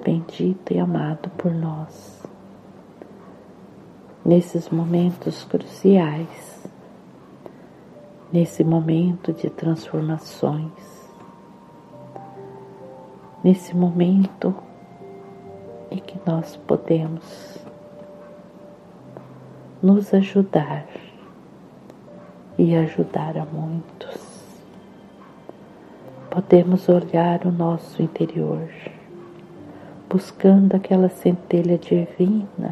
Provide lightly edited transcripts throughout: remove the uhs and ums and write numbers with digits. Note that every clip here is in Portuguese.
bendito e amado por nós. Nesses momentos cruciais, nesse momento de transformações, nesse momento em que nós podemos nos ajudar e ajudar a muitos. Podemos olhar o nosso interior, buscando aquela centelha divina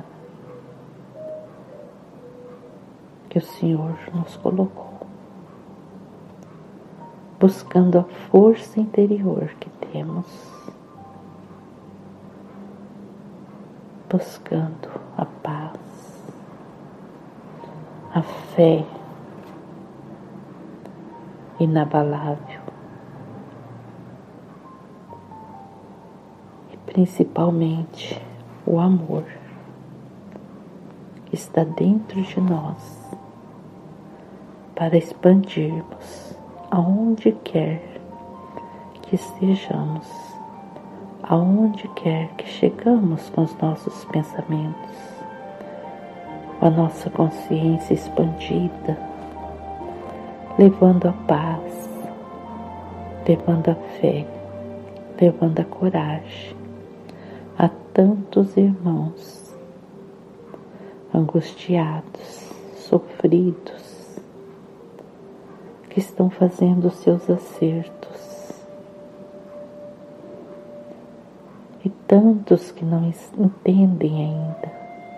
que o Senhor nos colocou, buscando a força interior que temos, buscando a paz, a fé inabalável e principalmente o amor que está dentro de nós para expandirmos aonde quer que estejamos, aonde quer que chegamos com os nossos pensamentos, com a nossa consciência expandida, levando a paz, levando a fé, levando a coragem a tantos irmãos angustiados, sofridos, que estão fazendo os seus acertos, e tantos que não entendem ainda,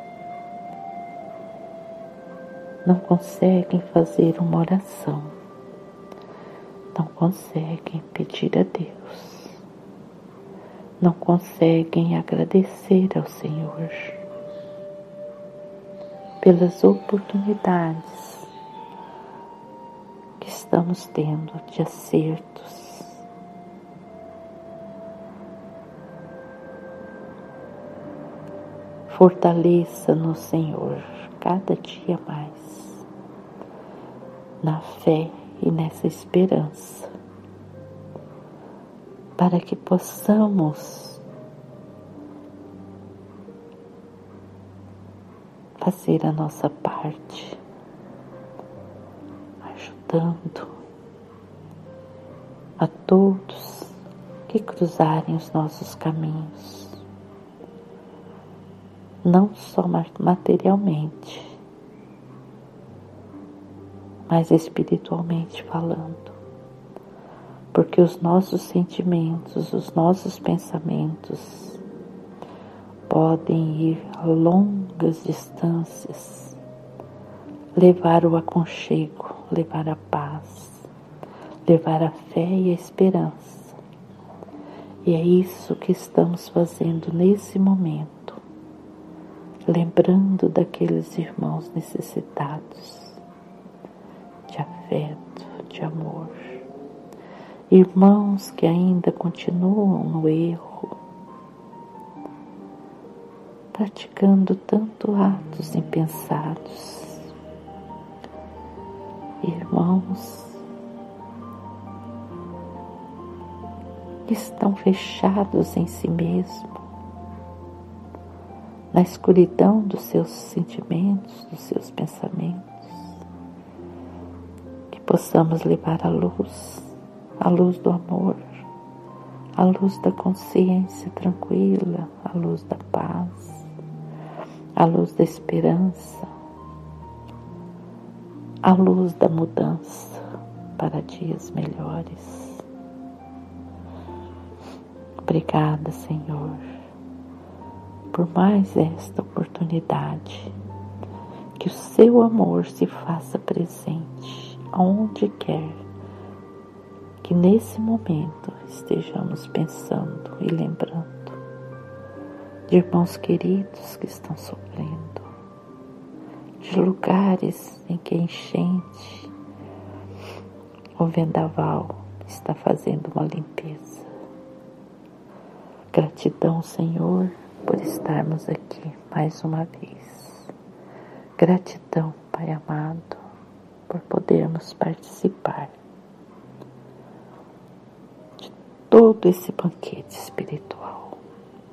não conseguem fazer uma oração, não conseguem pedir a Deus, não conseguem agradecer ao Senhor pelas oportunidades que estamos tendo de acertos. Fortaleça-nos, Senhor, cada dia mais, na fé e nessa esperança, para que possamos fazer a nossa parte, ajudando a todos que cruzarem os nossos caminhos, não só materialmente, mas espiritualmente falando, porque os nossos sentimentos, os nossos pensamentos podem ir a longas distâncias, levar o aconchego, levar a paz, levar a fé e a esperança. E é isso que estamos fazendo nesse momento, lembrando daqueles irmãos necessitados de afeto, de amor, irmãos que ainda continuam no erro, praticando tanto atos impensados, irmãos que estão fechados em si mesmo, na escuridão dos seus sentimentos, dos seus pensamentos, que possamos levar a luz do amor, a luz da consciência tranquila, a luz da paz, a luz da esperança, a luz da mudança para dias melhores. Obrigada, Senhor, por mais esta oportunidade, que o seu amor se faça presente aonde quer que nesse momento estejamos pensando e lembrando de irmãos queridos que estão sofrendo, de lugares em que a enchente, o vendaval está fazendo uma limpeza. Gratidão, Senhor, por estarmos aqui mais uma vez. Gratidão, Pai amado, por podermos participar de todo esse banquete espiritual.